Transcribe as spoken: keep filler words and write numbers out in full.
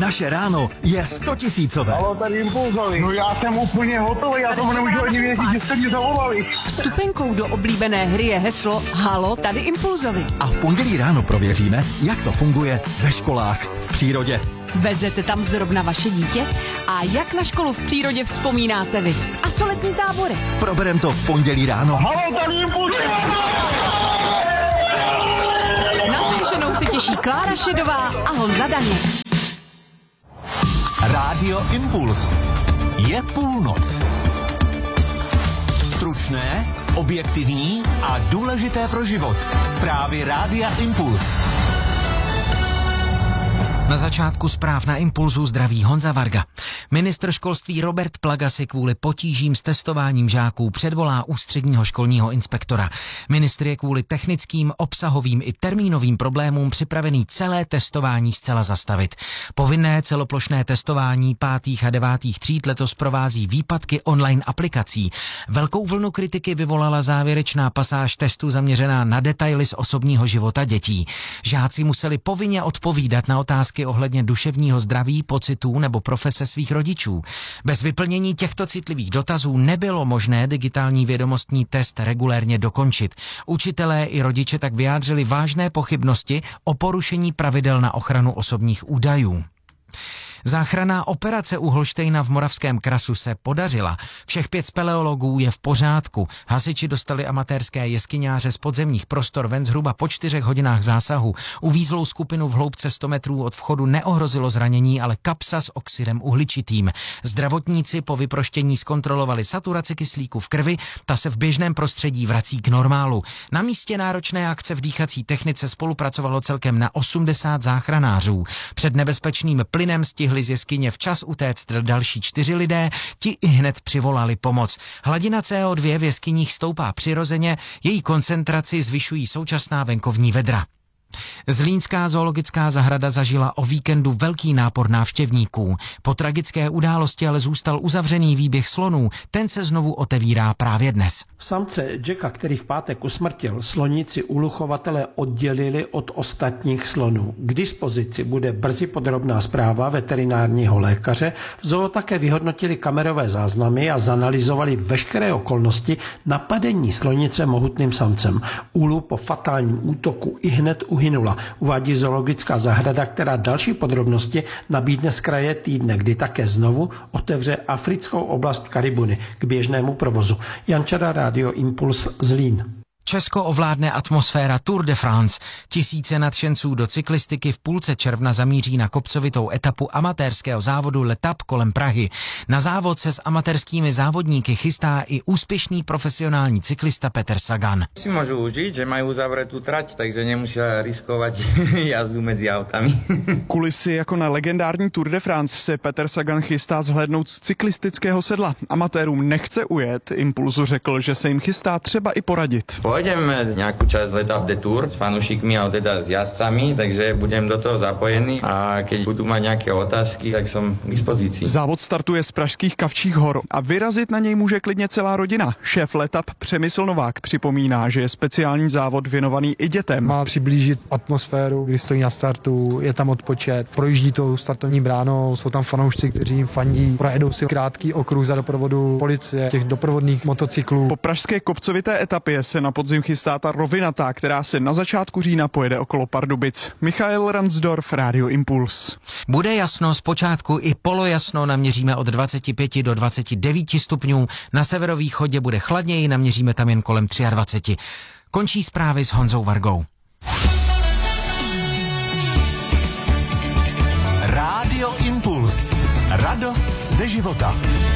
Naše ráno je stotisícové. Halo, tady Impulzovi. No já jsem úplně hotový, já tomu nemůžu ani věřit, že jste mě zavolali. Vstupenkou do oblíbené hry je heslo Halo, tady Impulzovi. A v pondělí ráno prověříme, jak to funguje ve školách v přírodě. Vezete tam zrovna vaše dítě? A jak na školu v přírodě vzpomínáte vy? A co letní tábory? Proberem to v pondělí ráno. Halo, tady Impulzovi. Naslyšenou se těší Klára Šedová a Honza Daněk. Rádio Impuls. Je půlnoc. Stručné, objektivní a důležité pro život. Zprávy Rádia Impuls. Na začátku zpráv na Impulzu zdraví Honza Varga. Ministr školství Robert Plaga si kvůli potížím s testováním žáků předvolá ústředního školního inspektora. Ministr je kvůli technickým, obsahovým i termínovým problémům připravený celé testování zcela zastavit. Povinné celoplošné testování pátých a devátých tříd letos provází výpadky online aplikací. Velkou vlnu kritiky vyvolala závěrečná pasáž testu zaměřená na detaily z osobního života dětí. Žáci museli povinně odpovídat na otázky ohledně duševního zdraví, pocitů nebo profese svých rodičů. Bez vyplnění těchto citlivých dotazů nebylo možné digitální vědomostní test regulérně dokončit. Učitelé i rodiče tak vyjádřili vážné pochybnosti o porušení pravidel na ochranu osobních údajů. Záchranná operace u Holštejna v Moravském Krasu se podařila. Všech pět speleologů je v pořádku. Hasiči dostali amatérské jeskyňáře z podzemních prostor ven zhruba po čtyřech hodinách zásahu. Uvízlou skupinu v hloubce sto metrů od vchodu neohrozilo zranění, ale kapsa s oxidem uhličitým. Zdravotníci po vyproštění zkontrolovali saturaci kyslíku v krvi, ta se v běžném prostředí vrací k normálu. Na místě náročné akce v dýchací technice spolupracovalo celkem na osmdesát záchranářů. Před nebezpečným plynem stihli z jeskyně včas utéct další čtyři lidé, ti i hned přivolali pomoc. Hladina C O dva v jeskyních stoupá přirozeně, její koncentraci zvyšují současná venkovní vedra. Zlínská zoologická zahrada zažila o víkendu velký nápor návštěvníků. Po tragické události ale zůstal uzavřený výběh slonů, ten se znovu otevírá právě dnes. Samce Jacka, který v pátek usmrtil, slonici uluchovatelé oddělili od ostatních slonů. K dispozici bude brzy podrobná zpráva veterinárního lékaře. V zoo také vyhodnotili kamerové záznamy a zanalyzovali veškeré okolnosti napadení slonice mohutným samcem. Úlu po fatálním útoku i hned uhynula, uvádí zoologická zahrada, která další podrobnosti nabídne z kraje týdne, kdy také znovu otevře africkou oblast Karibuny k běžnému provozu. Jan Čada, Rádio Impuls, Zlín. Česko ovládne atmosféra Tour de France. Tisíce nadšenců do cyklistiky v půlce června zamíří na kopcovitou etapu amatérského závodu Letap kolem Prahy. Na závod se s amatérskými závodníky chystá i úspěšný profesionální cyklista Peter Sagan. Si můžu užít, že mají uzavřetou trať, takže nemusí riskovat jazdu mezi autami. Kulisy jako na legendární Tour de France se Peter Sagan chystá zhlédnout z cyklistického sedla. Amatérům nechce ujet, Impulzu řekl, že se jim chystá třeba i poradit. Pôjdeme nejakú časť Letap de Tour s fanúšikmi, ale teda s jazdcami, takže budem do toho zapojený a keď budú mať nejaké otázky, tak som k dispozícii. Závod startuje z pražských Kavčích hor a vyrazit na něj může klidně celá rodina. Šéf Letap Přemysl Novák připomíná, že je speciální závod věnovaný i dětem. Má přiblížit atmosféru, kdy stojí na startu, je tam odpočet, projíždí tou startovní bránou, jsou tam fanoušci, kteří jim fandí, projedou si krátký okruh za doprovodu policie, těch doprovodných motocyklů. Po pražské kopcovité etapě se na podzim chystá ta rovinatá, která se na začátku října pojede okolo Pardubic. Michael Ransdorf, Rádio Impuls. Bude jasno, zpočátku i polojasno, naměříme od dvacet pět do dvacet devět stupňů. Na severovýchodě bude chladněji, naměříme tam jen kolem dvacet tři. Končí zprávy s Honzou Vargou. Rádio Impuls. Radost ze života.